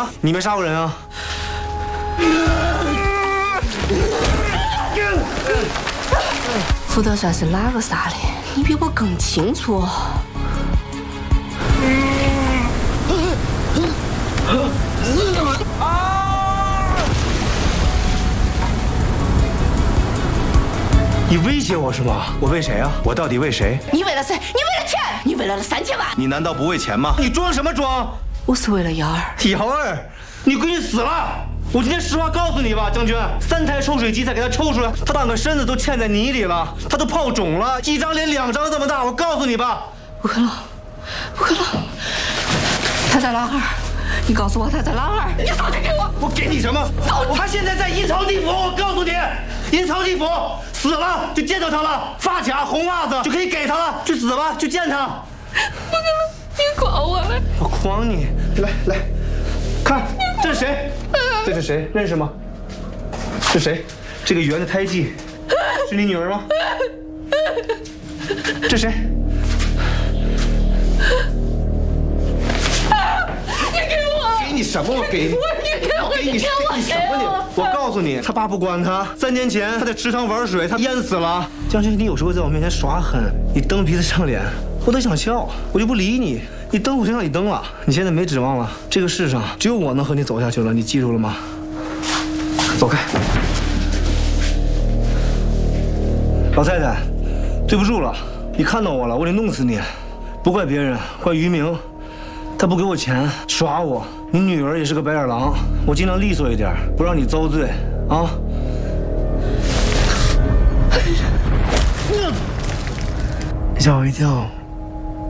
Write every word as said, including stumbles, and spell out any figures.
啊？你没杀过人啊？ 福德算是哪个杀的？你比我更清楚。 你威胁我是吗？我为谁啊？我到底为谁？ 你为了谁？你为了钱？你为了那三千万？ 你难道不为钱吗？你装什么装？ 我是为了瑶儿。 瑶儿，你闺女死了！我今天实话告诉你吧，将军，三台抽水机才给她抽出来，她半个身子都嵌在泥里了，她都泡肿了，一张脸两张这么大。我告诉你吧， 不可能，不可能，她在哪儿？你告诉我她在哪儿？你早点给我！ 我给你什么？她现在在阴曹地府，我告诉你，阴曹地府死了就见到她了，发卡、红袜子就可以给她了，去死吧，去见她。 不可能，你诓我了！ 我诓你，来来，看这是谁？这是谁？认识吗？是谁？这个圆的胎记是你女儿吗？这谁？ 你给我！ 给你什么？我给你。 你给我！ 给你，给你什么你？我告诉你，他爸不管他。三年前他在池塘玩水，他淹死了。将军，你有时候在我面前耍狠，你蹬鼻子上脸，我都想笑，我就不理你。你蹬我就让你蹬了，你现在没指望了。这个世上只有我能和你走下去了，你记住了吗？走开。老太太，对不住了，你看到我了，我得弄死你。不怪别人，怪于明，他不给我钱，耍我。你女儿也是个白眼狼，我尽量利索一点，不让你遭罪啊！吓我一跳。